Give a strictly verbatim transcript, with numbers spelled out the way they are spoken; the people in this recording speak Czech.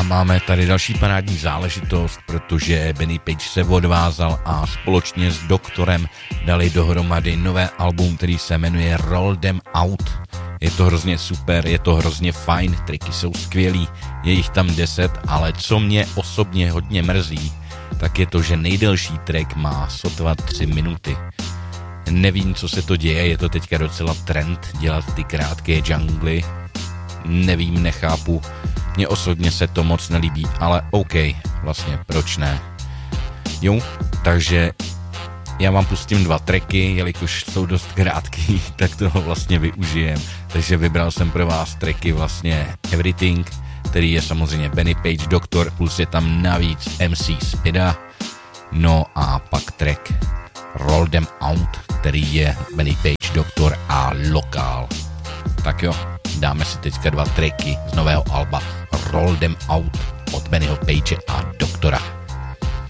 A máme tady další parádní záležitost, protože Benny Page se odvázal a společně s Doktorem dali dohromady nové album, který se jmenuje Roll Them Out. Je to hrozně super, je to hrozně fajn, triky jsou skvělý, je jich tam deset, ale co mě osobně hodně mrzí, tak je to, že nejdelší track má sotva tři minuty. Nevím, co se to děje, je to teďka docela trend dělat ty krátké jungly. Nevím, nechápu, mně osobně se to moc nelíbí, ale OK, vlastně proč ne. Jo, takže já vám pustím dva tracky, jelikož jsou dost krátký, tak toho vlastně využijem. Takže vybral jsem pro vás tracky vlastně Everything, který je samozřejmě Benny Page, Doktor, plus je tam navíc M C Spida. No a pak track Roll Them Out, který je Benny Page, Doktor a Lokál. Tak jo, dáme si teďka dva tracky z nového alba Roll Them Out od Bennyho Page a